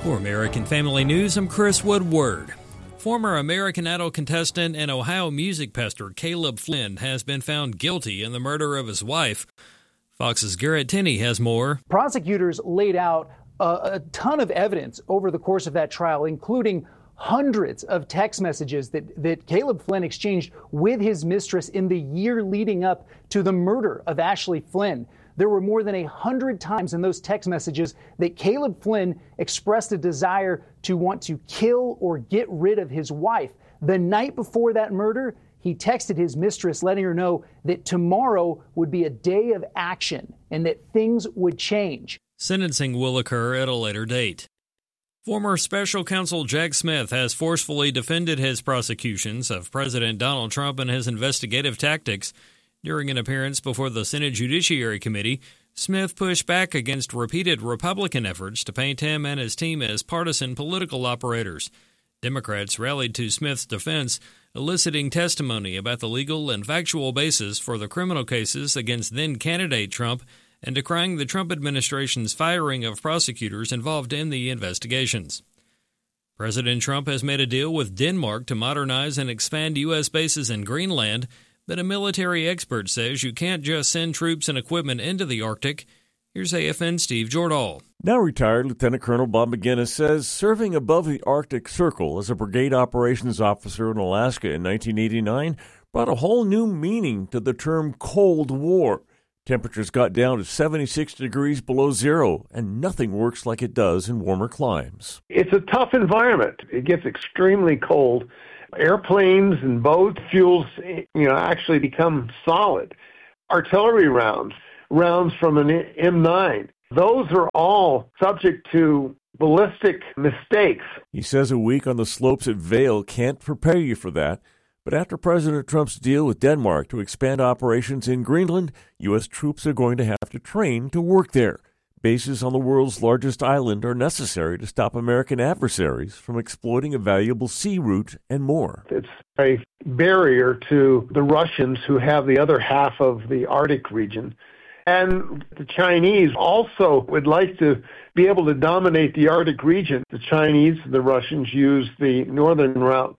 For American Family News, I'm Chris Woodward. Former American Idol contestant and Ohio music pastor Caleb Flynn has been found guilty in the murder of his wife. Fox's Garrett Tenney has more. Prosecutors laid out a ton of evidence over the course of that trial, including hundreds of text messages that Caleb Flynn exchanged with his mistress in the year leading up to the murder of Ashley Flynn. There were more than 100 times in those text messages that Caleb Flynn expressed a desire to want to kill or get rid of his wife. The night before that murder, he texted his mistress letting her know that tomorrow would be a day of action and that things would change. Sentencing will occur at a later date. Former special counsel Jack Smith has forcefully defended his prosecutions of President Donald Trump and his investigative tactics. During an appearance before the Senate Judiciary Committee, Smith pushed back against repeated Republican efforts to paint him and his team as partisan political operators. Democrats rallied to Smith's defense, eliciting testimony about the legal and factual basis for the criminal cases against then-candidate Trump and decrying the Trump administration's firing of prosecutors involved in the investigations. President Trump has made a deal with Denmark to modernize and expand U.S. bases in Greenland, but a military expert says you can't just send troops and equipment into the Arctic. Here's AFN Steve Jordahl. Now retired Lieutenant Colonel Bob McGinnis says serving above the Arctic Circle as a brigade operations officer in Alaska in 1989 brought a whole new meaning to the term Cold War. Temperatures got down to 76 degrees below zero, and nothing works like it does in warmer climes. It's a tough environment. It gets extremely cold. Airplanes and boat fuels, actually become solid. Artillery rounds from an M9, those are all subject to ballistic mistakes. He says a week on the slopes at Vail can't prepare you for that. But after President Trump's deal with Denmark to expand operations in Greenland, U.S. troops are going to have to train to work there. Bases on the world's largest island are necessary to stop American adversaries from exploiting a valuable sea route and more. It's a barrier to the Russians who have the other half of the Arctic region. And the Chinese also would like to be able to dominate the Arctic region. The Chinese, the Russians use the northern route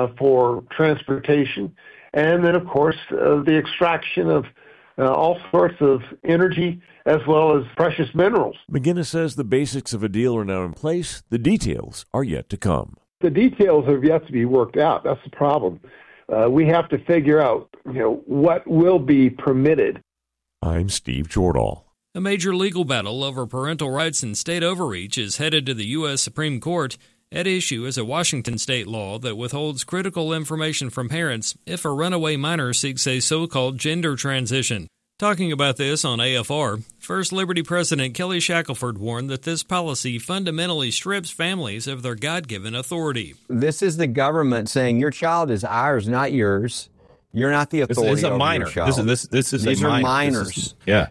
for transportation. And then, of course, the extraction of all sorts of energy as well as precious minerals. McGinnis says the basics of a deal are now in place. The details are yet to come. The details have yet to be worked out. That's the problem. We have to figure out, what will be permitted. I'm Steve Jordahl. A major legal battle over parental rights and state overreach is headed to the U.S. Supreme Court. At issue is a Washington state law that withholds critical information from parents if a runaway minor seeks a so-called gender transition. Talking about this on AFR, First Liberty President Kelly Shackelford warned that this policy fundamentally strips families of their God-given authority. This is the government saying your child is ours, not yours. You're not the authority. This is a minor. Your child. These are minors. Yeah.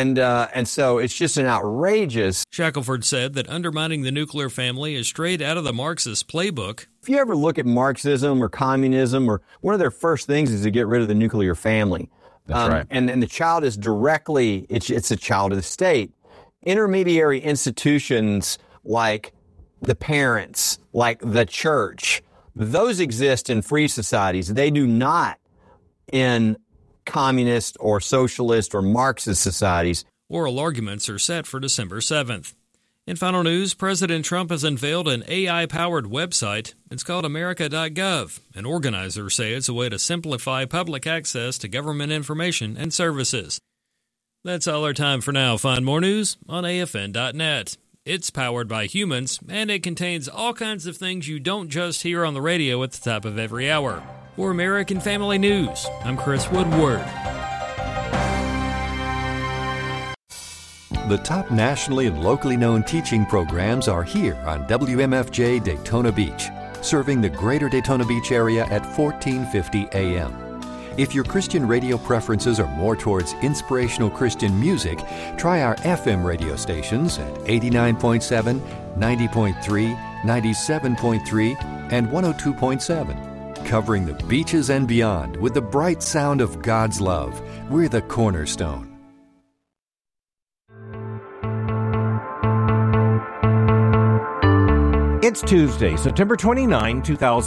And so it's just an outrageous. Shackelford said that undermining the nuclear family is straight out of the Marxist playbook. If you ever look at Marxism or communism, or one of their first things is to get rid of the nuclear family. That's right. And the child is directly, it's a child of the state. Intermediary institutions like the parents, like the church, those exist in free societies. They do not in communist or socialist or Marxist societies. Oral arguments are set for December 7th. In final news, President Trump has unveiled an AI-powered website. It's called America.gov, and organizers say it's a way to simplify public access to government information and services. That's all our time for now. Find more news on AFN.net. It's powered by humans, and it contains all kinds of things you don't just hear on the radio at the top of every hour. For American Family News, I'm Chris Woodward. The top nationally and locally known teaching programs are here on WMFJ Daytona Beach, serving the greater Daytona Beach area at 1450 AM. If your Christian radio preferences are more towards inspirational Christian music, try our FM radio stations at 89.7, 90.3, 97.3, and 102.7. Covering the beaches and beyond with the bright sound of God's love. We're the Cornerstone. It's Tuesday, September 29,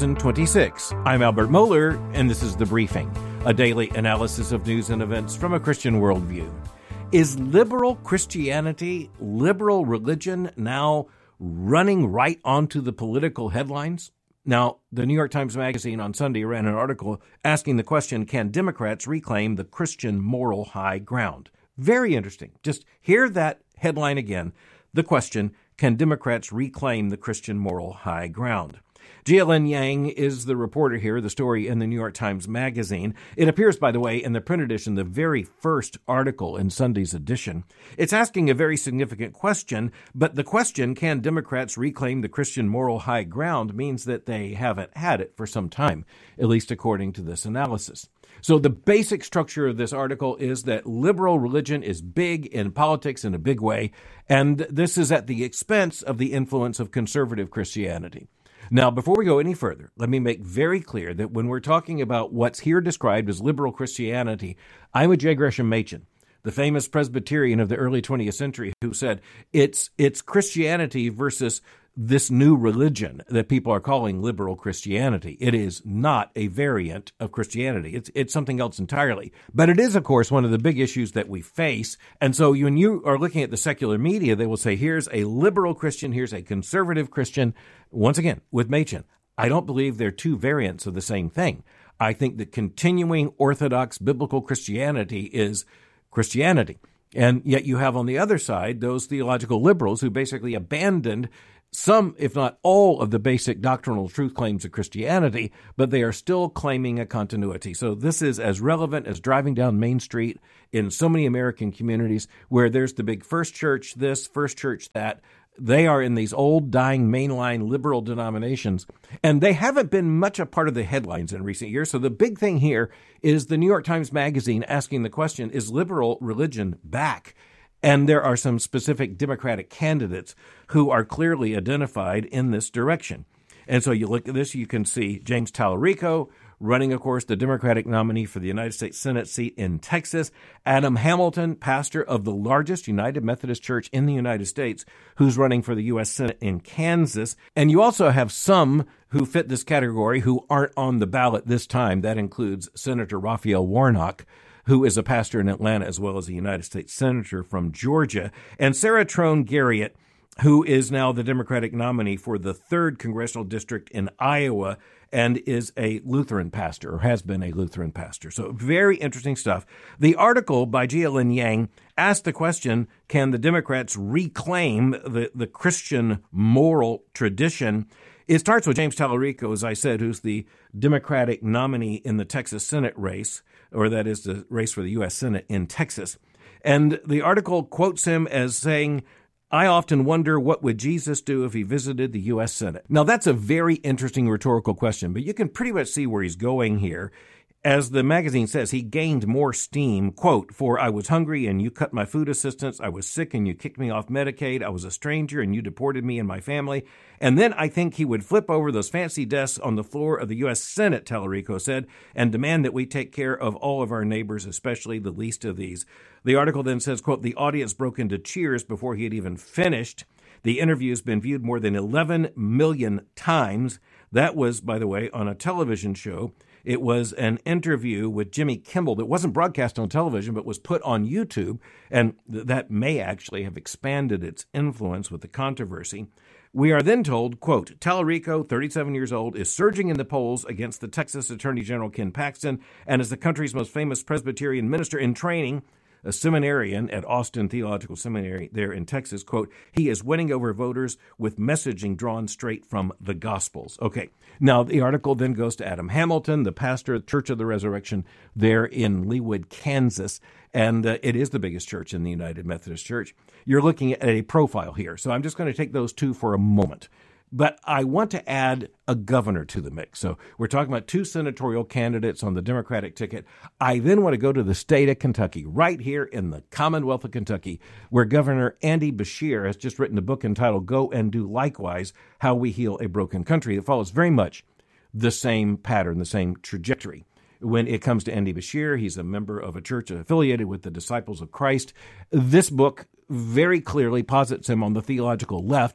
2026. I'm Albert Mohler, and this is The Briefing, a daily analysis of news and events from a Christian worldview. Is liberal Christianity, liberal religion, now running right onto the political headlines? Now, the New York Times Magazine on Sunday ran an article asking the question, can Democrats reclaim the Christian moral high ground? Very interesting. Just hear that headline again. The question, can Democrats reclaim the Christian moral high ground? Jialin Yang is the reporter here, the story in the New York Times Magazine. It appears, by the way, in the print edition, the very first article in Sunday's edition. It's asking a very significant question, but the question, can Democrats reclaim the Christian moral high ground, means that they haven't had it for some time, at least according to this analysis. So the basic structure of this article is that liberal religion is big in politics in a big way, and this is at the expense of the influence of conservative Christianity. Now, before we go any further, let me make very clear that when we're talking about what's here described as liberal Christianity, I'm with J. Gresham Machen, the famous Presbyterian of the early 20th century, who said it's Christianity versus this new religion that people are calling liberal Christianity. It is not a variant of Christianity. It's something else entirely. But it is, of course, one of the big issues that we face. And so when you are looking at the secular media, they will say, here's a liberal Christian, here's a conservative Christian. Once again, with Machen, I don't believe they're two variants of the same thing. I think that continuing Orthodox biblical Christianity is Christianity. And yet you have on the other side those theological liberals who basically abandoned some, if not all, of the basic doctrinal truth claims of Christianity, but they are still claiming a continuity. So this is as relevant as driving down Main Street in so many American communities where there's the big First Church this, First Church that. They are in these old, dying, mainline liberal denominations, and they haven't been much a part of the headlines in recent years. So the big thing here is the New York Times Magazine asking the question, is liberal religion back? And there are some specific Democratic candidates who are clearly identified in this direction. And so you look at this, you can see James Tallarico running, of course, the Democratic nominee for the United States Senate seat in Texas. Adam Hamilton, pastor of the largest United Methodist Church in the United States, who's running for the U.S. Senate in Kansas. And you also have some who fit this category who aren't on the ballot this time. That includes Senator Raphael Warnock, who is a pastor in Atlanta, as well as a United States Senator from Georgia, and Sarah Trone Garriott, who is now the Democratic nominee for the 3rd Congressional District in Iowa and is a Lutheran pastor, or has been a Lutheran pastor. So very interesting stuff. The article by Jialin Yang asked the question, can the Democrats reclaim the Christian moral tradition? It starts with James Tallarico, as I said, who's the Democratic nominee in the Texas Senate race, or that is the race for the U.S. Senate in Texas. And the article quotes him as saying, I often wonder what would Jesus do if he visited the U.S. Senate. Now, that's a very interesting rhetorical question, but you can pretty much see where he's going here. As the magazine says, he gained more steam, quote, for I was hungry and you cut my food assistance. I was sick and you kicked me off Medicaid. I was a stranger and you deported me and my family. And then I think he would flip over those fancy desks on the floor of the U.S. Senate, Tallarico said, and demand that we take care of all of our neighbors, especially the least of these. The article then says, quote, the audience broke into cheers before he had even finished. The interview has been viewed more than 11 million times. That was, by the way, on a television show. It was an interview with Jimmy Kimmel that wasn't broadcast on television, but was put on YouTube, and that may actually have expanded its influence with the controversy. We are then told, quote, Tallarico, 37 years old, is surging in the polls against the Texas Attorney General Ken Paxton and is the country's most famous Presbyterian minister in training, a seminarian at Austin Theological Seminary there in Texas, quote, he is winning over voters with messaging drawn straight from the Gospels. Okay, now the article then goes to Adam Hamilton, the pastor of Church of the Resurrection there in Leawood, Kansas, and it is the biggest church in the United Methodist Church. You're looking at a profile here, so I'm just going to take those two for a moment. But I want to add a governor to the mix. So we're talking about 2 senatorial candidates on the Democratic ticket. I then want to go to the state of Kentucky, right here in the Commonwealth of Kentucky, where Governor Andy Beshear has just written a book entitled Go and Do Likewise, How We Heal a Broken Country. It follows very much the same pattern, the same trajectory. When it comes to Andy Beshear, he's a member of a church affiliated with the Disciples of Christ. This book very clearly posits him on the theological left,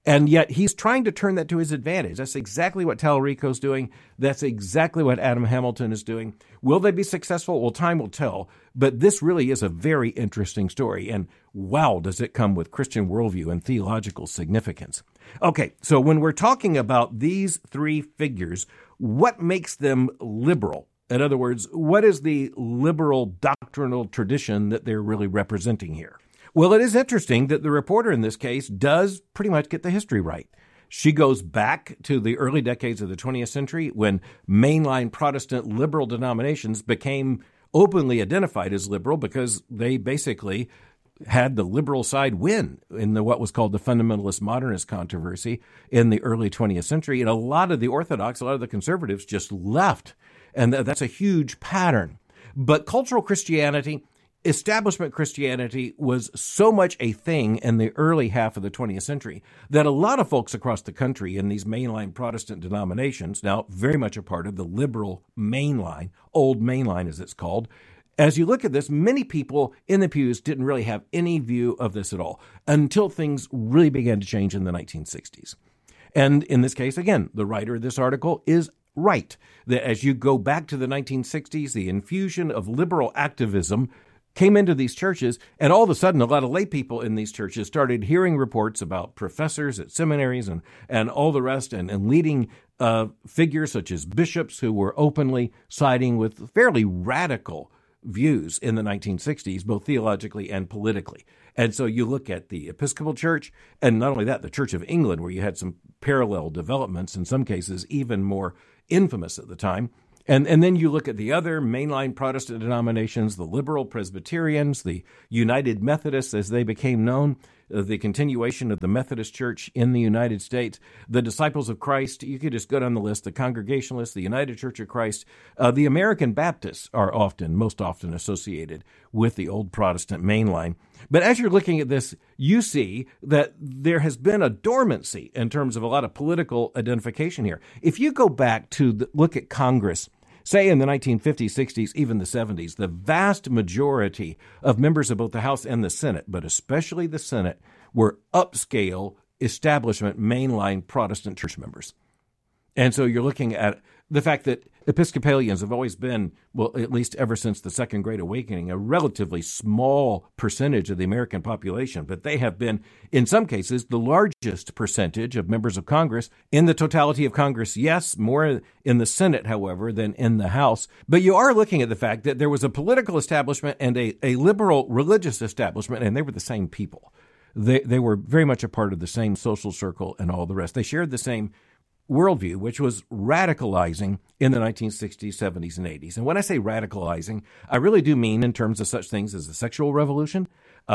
And yet he's trying to turn that to his advantage. That's exactly what Tallarico's doing. That's exactly what Adam Hamilton is doing. Will they be successful? Well, time will tell. But this really is a very interesting story. And wow, does it come with Christian worldview and theological significance. Okay, so when we're talking about these three figures, what makes them liberal? In other words, what is the liberal doctrinal tradition that they're really representing here? Well, it is interesting that the reporter in this case does pretty much get the history right. She goes back to the early decades of the 20th century when mainline Protestant liberal denominations became openly identified as liberal because they basically had the liberal side win in what was called the fundamentalist modernist controversy in the early 20th century. And a lot of the Orthodox, a lot of the conservatives just left. And that's a huge pattern. But cultural Christianity, establishment Christianity was so much a thing in the early half of the 20th century that a lot of folks across the country in these mainline Protestant denominations, now very much a part of the liberal mainline, old mainline as it's called, as you look at this, many people in the pews didn't really have any view of this at all until things really began to change in the 1960s. And in this case, again, the writer of this article is right, that as you go back to the 1960s, the infusion of liberal activism came into these churches, and all of a sudden, a lot of lay people in these churches started hearing reports about professors at seminaries and all the rest, and leading figures such as bishops who were openly siding with fairly radical views in the 1960s, both theologically and politically. And so you look at the Episcopal Church, and not only that, the Church of England, where you had some parallel developments, in some cases even more infamous at the time. And then you look at the other mainline Protestant denominations, the liberal Presbyterians, the United Methodists, as they became known, the continuation of the Methodist Church in the United States, the Disciples of Christ, you could just go down the list, the Congregationalists, the United Church of Christ, the American Baptists are most often associated with the old Protestant mainline. But as you're looking at this, you see that there has been a dormancy in terms of a lot of political identification here. If you go back to look at Congress, say in the 1950s, 60s, even the 70s, the vast majority of members of both the House and the Senate, but especially the Senate, were upscale establishment mainline Protestant church members. And so you're looking at the fact that Episcopalians have always been, well, at least ever since the Second Great Awakening, a relatively small percentage of the American population, but they have been, in some cases, the largest percentage of members of Congress in the totality of Congress. Yes, more in the Senate, however, than in the House. But you are looking at the fact that there was a political establishment and a liberal religious establishment, and they were the same people. They were very much a part of the same social circle and all the rest. They shared the same worldview, which was radicalizing in the 1960s, 70s, and 80s. And when I say radicalizing, I really do mean in terms of such things as the sexual revolution,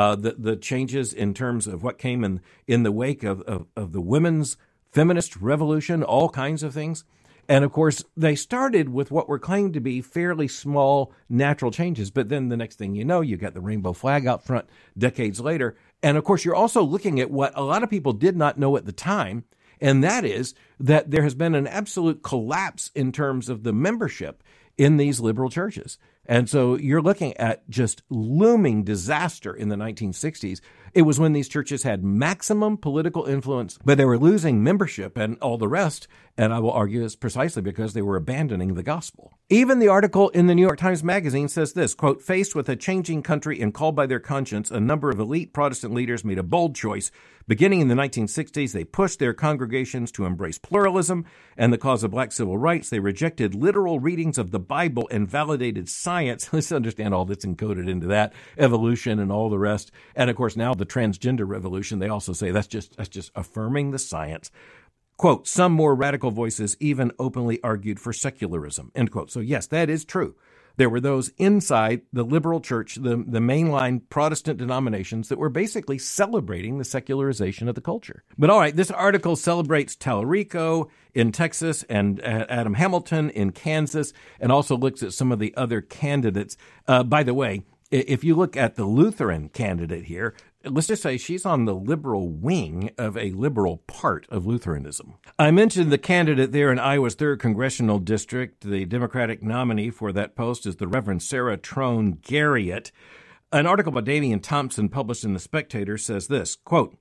the changes in terms of what came in the wake of the women's feminist revolution, all kinds of things. And of course, they started with what were claimed to be fairly small natural changes. But then the next thing you know, you got the rainbow flag out front decades later. And of course, you're also looking at what a lot of people did not know at the time, and that is that there has been an absolute collapse in terms of the membership in these liberal churches. And so you're looking at just looming disaster in the 1960s. It was when these churches had maximum political influence, but they were losing membership and all the rest. And I will argue it's precisely because they were abandoning the gospel. Even the article in the New York Times Magazine says this, quote, "Faced with a changing country and called by their conscience, a number of elite Protestant leaders made a bold choice. Beginning in the 1960s, they pushed their congregations to embrace pluralism and the cause of black civil rights. They rejected literal readings of the Bible and validated science." Let's understand all that's encoded into that, evolution and all the rest. And of course, now the transgender revolution, they also say that's just affirming the science. Quote, "Some more radical voices even openly argued for secularism," end quote. So yes, that is true. There were those inside the liberal church, the mainline Protestant denominations that were basically celebrating the secularization of the culture. But all right, this article celebrates Tallarico in Texas and Adam Hamilton in Kansas, and also looks at some of the other candidates. By the way, if you look at the Lutheran candidate here, let's just say she's on the liberal wing of a liberal part of Lutheranism. I mentioned the candidate there in Iowa's 3rd Congressional District. The Democratic nominee for that post is the Reverend Sarah Trone Garriott. An article by Damian Thompson published in The Spectator says this, quote,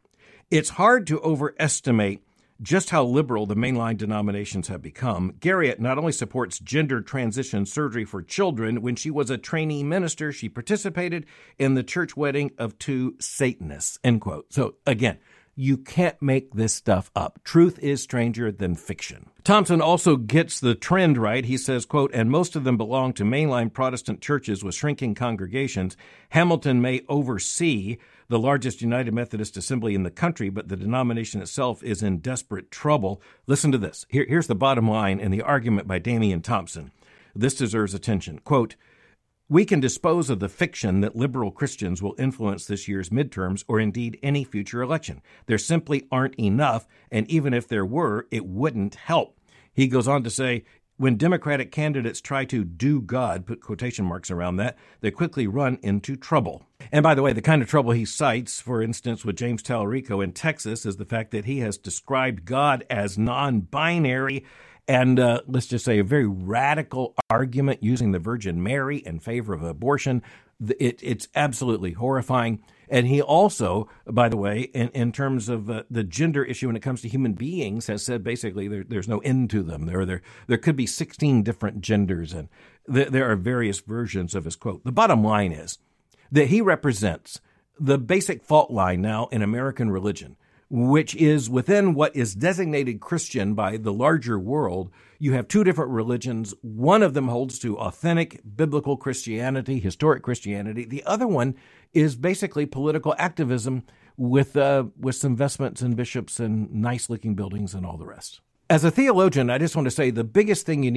It's hard to overestimate just how liberal the mainline denominations have become. Garriott not only supports gender transition surgery for children, when she was a trainee minister, she participated in the church wedding of 2 Satanists, end quote. So again, you can't make this stuff up. Truth is stranger than fiction. Thompson also gets the trend right. He says, quote, and most of them belong to mainline Protestant churches with shrinking congregations. Hamilton may oversee the largest United Methodist Assembly in the country, but the denomination itself is in desperate trouble. Listen to this. Here's the bottom line in the argument by Damian Thompson. This deserves attention. Quote, we can dispose of the fiction that liberal Christians will influence this year's midterms or indeed any future election. There simply aren't enough, and even if there were, it wouldn't help. He goes on to say, when Democratic candidates try to do God, put quotation marks around that, they quickly run into trouble. And by the way, the kind of trouble he cites, for instance, with James Tallarico in Texas, is the fact that he has described God as non-binary and let's just say a very radical argument using the Virgin Mary in favor of abortion. It's absolutely horrifying. And he also, by the way, in terms of the gender issue when it comes to human beings, has said basically there's no end to them. There could be 16 different genders, and there are various versions of his quote. The bottom line is that he represents the basic fault line now in American religion, which is within what is designated Christian by the larger world. You have 2 different religions. One of them holds to authentic biblical Christianity, historic Christianity. The other one is basically political activism with some investments in bishops and nice-looking buildings and all the rest. As a theologian, I just want to say the biggest thing you need